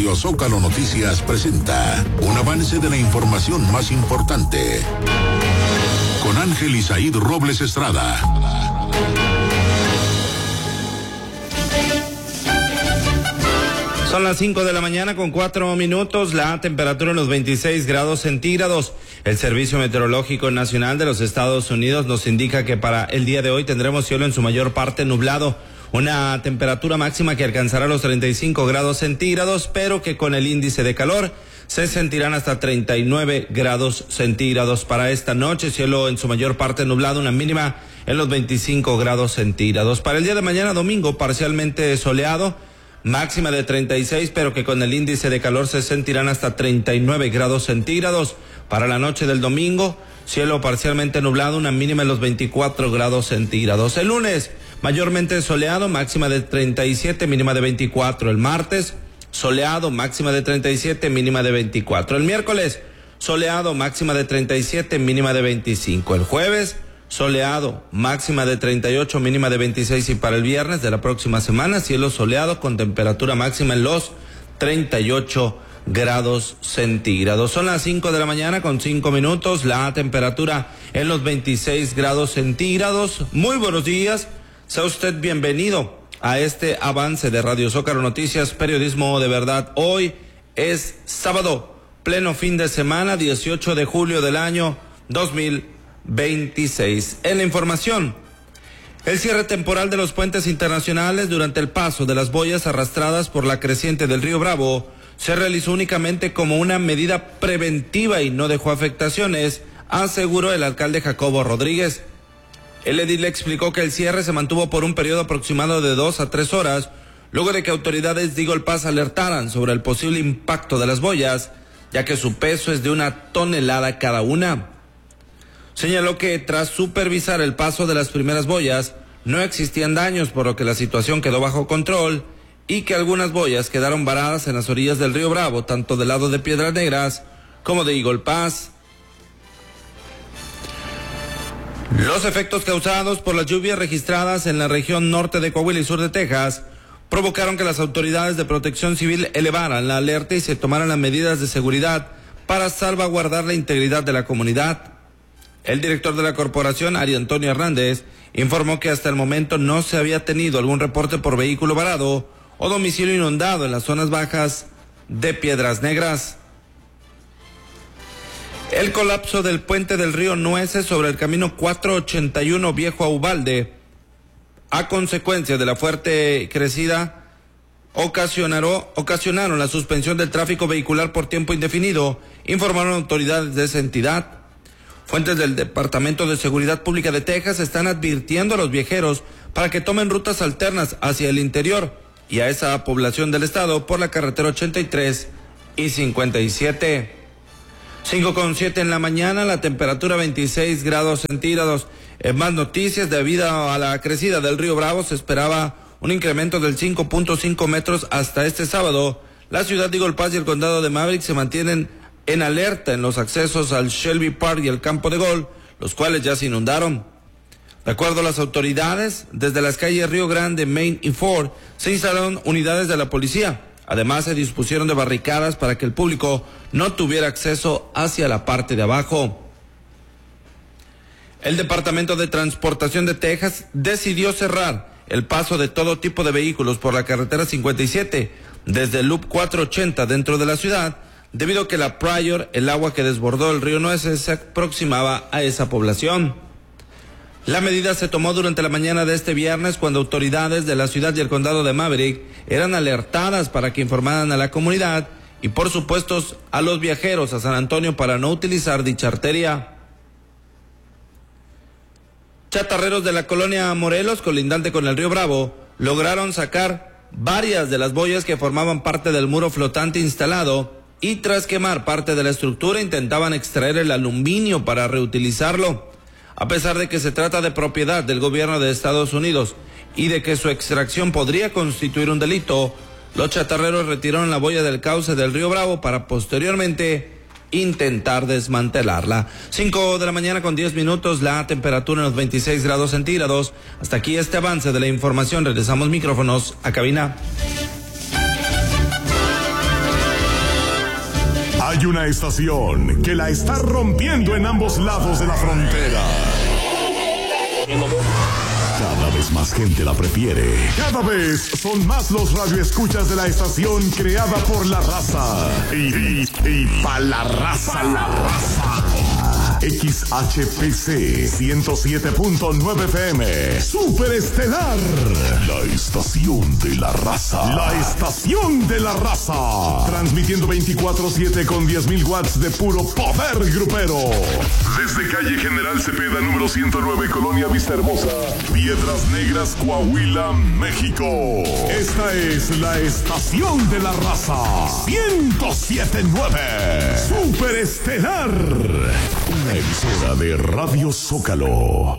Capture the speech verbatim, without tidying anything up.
Zócalo Noticias presenta un avance de la información más importante con Ángel Isaíd Robles Estrada. Son las cinco de la mañana con cuatro minutos, la temperatura en los veintiséis grados centígrados. El Servicio Meteorológico Nacional de los Estados Unidos nos indica que para el día de hoy tendremos cielo en su mayor parte nublado, una temperatura máxima que alcanzará los treinta y cinco grados centígrados, pero que con el índice de calor se sentirán hasta treinta y nueve grados centígrados. Para esta noche, cielo en su mayor parte nublado, una mínima en los veinticinco grados centígrados. Para el día de mañana, domingo, parcialmente soleado, máxima de treinta y seis, pero que con el índice de calor se sentirán hasta treinta y nueve grados centígrados. Para la noche del domingo, cielo parcialmente nublado, una mínima en los veinticuatro grados centígrados. El lunes, mayormente soleado, máxima de treinta y siete, mínima de veinticuatro. El martes, soleado, máxima de treinta y siete, mínima de veinticuatro. El miércoles, soleado, máxima de treinta y siete, mínima de veinticinco. El jueves, soleado, máxima de treinta y ocho, mínima de veintiséis, y para el viernes de la próxima semana, cielo soleado con temperatura máxima en los treinta y ocho grados centígrados. Son las cinco de la mañana con cinco minutos, la temperatura en los veintiséis grados centígrados. Muy buenos días, sea usted bienvenido a este avance de Radio Zócalo Noticias, periodismo de verdad. Hoy es sábado, pleno fin de semana, dieciocho de julio del año dos mil veintiséis. En la información, el cierre temporal de los puentes internacionales durante el paso de las boyas arrastradas por la creciente del río Bravo se realizó únicamente como una medida preventiva y no dejó afectaciones, aseguró el alcalde Jacobo Rodríguez. El edil explicó que el cierre se mantuvo por un periodo aproximado de dos a tres horas, luego de que autoridades de Eagle Pass alertaran sobre el posible impacto de las boyas, ya que su peso es de una tonelada cada una. Señaló que tras supervisar el paso de las primeras boyas, no existían daños, por lo que la situación quedó bajo control y que algunas boyas quedaron varadas en las orillas del río Bravo, tanto del lado de Piedras Negras como de Eagle Pass. Los efectos causados por las lluvias registradas en la región norte de Coahuila y sur de Texas provocaron que las autoridades de protección civil elevaran la alerta y se tomaran las medidas de seguridad para salvaguardar la integridad de la comunidad. El director de la corporación, Ari Antonio Hernández, informó que hasta el momento no se había tenido algún reporte por vehículo varado o domicilio inundado en las zonas bajas de Piedras Negras. El colapso del puente del río Nueces sobre el camino cuatrocientos ochenta y uno Viejo a Uvalde, a consecuencia de la fuerte crecida, ocasionaron, ocasionaron la suspensión del tráfico vehicular por tiempo indefinido, informaron autoridades de esa entidad. Fuentes del Departamento de Seguridad Pública de Texas están advirtiendo a los viajeros para que tomen rutas alternas hacia el interior y a esa población del estado por la carretera ochenta y tres y cincuenta y siete. cinco con siete en la mañana, la temperatura veintiséis grados centígrados. En más noticias, debido a la crecida del río Bravo, se esperaba un incremento del cinco punto cinco metros hasta este sábado. La ciudad de Eagle Pass y el condado de Maverick se mantienen en alerta en los accesos al Shelby Park y el campo de golf, los cuales ya se inundaron. De acuerdo a las autoridades, desde las calles Río Grande, Main y Ford se instalaron unidades de la policía. Además, se dispusieron de barricadas para que el público no tuviera acceso hacia la parte de abajo. El Departamento de Transportación de Texas decidió cerrar el paso de todo tipo de vehículos por la carretera cincuenta y siete desde el Loop cuatrocientos ochenta dentro de la ciudad, debido a que la Pryor, el agua que desbordó el río Nueces, se aproximaba a esa población. La medida se tomó durante la mañana de este viernes, cuando autoridades de la ciudad y el condado de Maverick eran alertadas para que informaran a la comunidad y, por supuesto, a los viajeros a San Antonio para no utilizar dicha arteria. Chatarreros de la colonia Morelos, colindante con el río Bravo, lograron sacar varias de las boyas que formaban parte del muro flotante instalado y, tras quemar parte de la estructura, intentaban extraer el aluminio para reutilizarlo. A pesar de que se trata de propiedad del gobierno de Estados Unidos y de que su extracción podría constituir un delito, los chatarreros retiraron la boya del cauce del río Bravo para posteriormente intentar desmantelarla. cinco de la mañana con diez minutos, la temperatura en los veintiséis grados centígrados. Hasta aquí este avance de la información. Regresamos micrófonos a cabina. Hay una estación que la está rompiendo en ambos lados de la frontera. Cada vez más gente la prefiere. Cada vez son más los radioescuchas de la estación creada por la raza. Y, y, y pa' la raza, la raza. X H P C ciento siete punto nueve F M. Super Estelar. La estación de la raza. La estación de la raza. Transmitiendo veinticuatro siete con diez mil watts de puro poder grupero. Desde calle General Cepeda, número ciento nueve, Colonia Vista Hermosa, Piedras Negras, Coahuila, México. Esta es la estación de la raza. ciento siete punto nueve. Super Estelar. Una emisora de Radio Zócalo.